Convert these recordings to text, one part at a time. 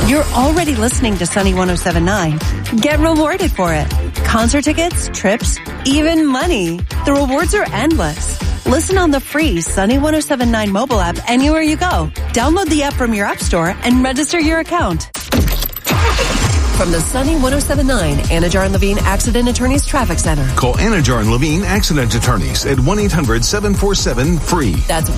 You're already listening to Sunny 107.9. Get rewarded for it. Concert tickets, trips, even money. The rewards are endless. Listen on the free Sunny 107.9 mobile app anywhere you go. Download the app from your app store and register your account. From the Sunny 107.9 Anajar and Levine Accident Attorneys Traffic Center. Call Anajar and Levine Accident Attorneys at 1-800-747-FREE. That's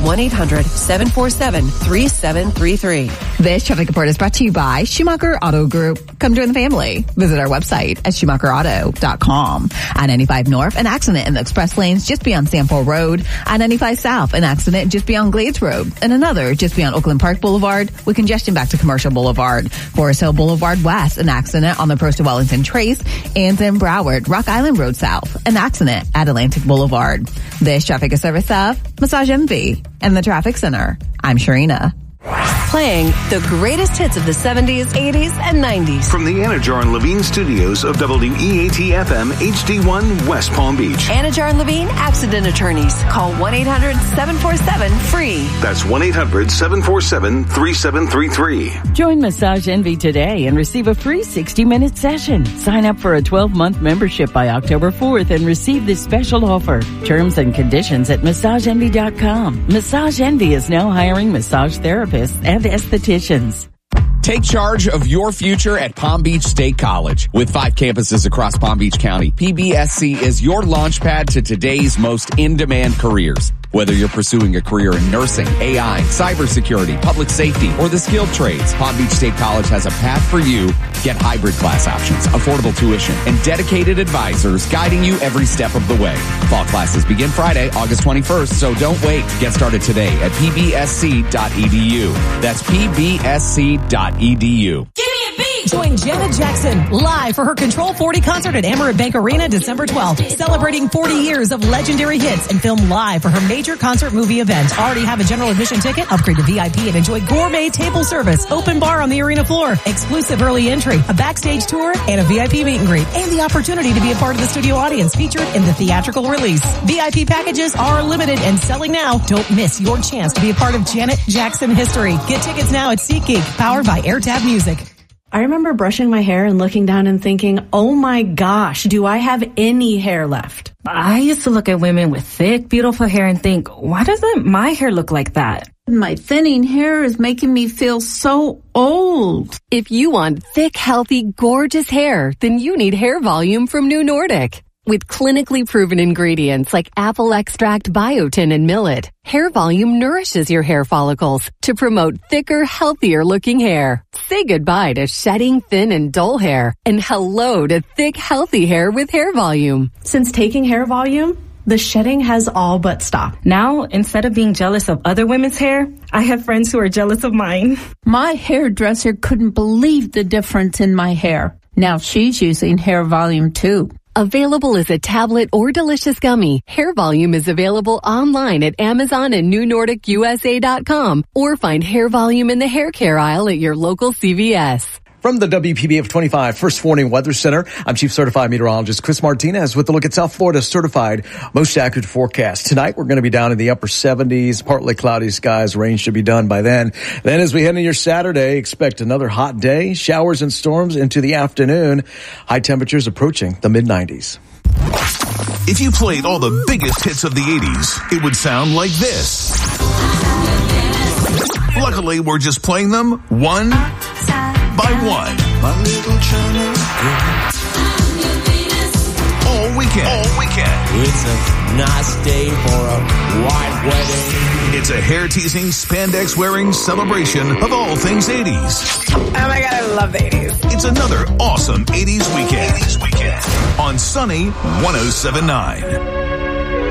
1-800-747-3733. This traffic report is brought to you by Schumacher Auto Group. Come join the family. Visit our website at SchumacherAuto.com. I-95 North, an accident in the express lanes just beyond Sanford Road. I-95 South, an accident just beyond Glades Road. And another just beyond Oakland Park Boulevard with congestion back to Commercial Boulevard. Forest Hill Boulevard West, an accident on the approach to Wellington Trace. And in Broward, Rock Island Road South, an accident at Atlantic Boulevard. This traffic is service of Massage Envy and the Traffic Center. I'm Sharina. Playing the greatest hits of the 70s, 80s, and 90s. From the Anajar and Levine studios of WEAT-FM HD1 West Palm Beach. Anajar and Levine Accident Attorneys. Call 1-800-747-FREE. That's 1-800-747-3733. Join Massage Envy today and receive a free 60-minute session. Sign up for a 12-month membership by October 4th and receive this special offer. Terms and conditions at MassageEnvy.com. Massage Envy is now hiring massage therapists and estheticians. Take charge of your future at Palm Beach State College. With 5 campuses across Palm Beach County, PBSC is your launchpad to today's most in-demand careers. Whether you're pursuing a career in nursing, AI, cybersecurity, public safety, or the skilled trades, Palm Beach State College has a path for you. Get hybrid class options, affordable tuition, and dedicated advisors guiding you every step of the way. Fall classes begin Friday, August 21st, so don't wait. Get started today at pbsc.edu. That's pbsc.edu. Join Janet Jackson live for her Control 40 concert at Amerant Bank Arena December 12th. Celebrating 40 years of legendary hits and filmed live for her major concert movie event. Already have a general admission ticket? Upgrade to VIP and enjoy gourmet table service, open bar on the arena floor, exclusive early entry, a backstage tour, and a VIP meet and greet, and the opportunity to be a part of the studio audience featured in the theatrical release. VIP packages are limited and selling now. Don't miss your chance to be a part of Janet Jackson history. Get tickets now at SeatGeek, powered by AirTab Music. I remember brushing my hair and looking down and thinking, oh my gosh, do I have any hair left? I used to look at women with thick, beautiful hair and think, why doesn't my hair look like that? My thinning hair is making me feel so old. If you want thick, healthy, gorgeous hair, then you need Hair Volume from New Nordic. With clinically proven ingredients like apple extract, biotin, and millet, Hair Volume nourishes your hair follicles to promote thicker, healthier looking hair. Say goodbye to shedding, thin, and dull hair, and hello to thick, healthy hair with Hair Volume. Since taking Hair Volume, the shedding has all but stopped. Now, instead of being jealous of other women's hair, I have friends who are jealous of mine. My hairdresser couldn't believe the difference in my hair. Now she's using Hair Volume too. Available as a tablet or delicious gummy, Hair Volume is available online at Amazon and NewNordicUSA.com, or find Hair Volume in the hair care aisle at your local CVS. From the WPBF 25 First Warning Weather Center, I'm Chief Certified Meteorologist Chris Martinez with a look at South Florida's certified most accurate forecast. Tonight, we're going to be down in the upper 70s, partly cloudy skies. Rain should be done by then. Then as we head into your Saturday, expect another hot day, showers and storms into the afternoon. High temperatures approaching the mid-90s. If you played all the biggest hits of the 80s, it would sound like this. Luckily, we're just playing them one by one. My little China girl. All weekend. It's a nice day for a white wedding. It's a hair-teasing, spandex-wearing celebration of all things 80s. Oh my God, I love the 80s. It's another awesome 80s weekend. On Sunny 107.9.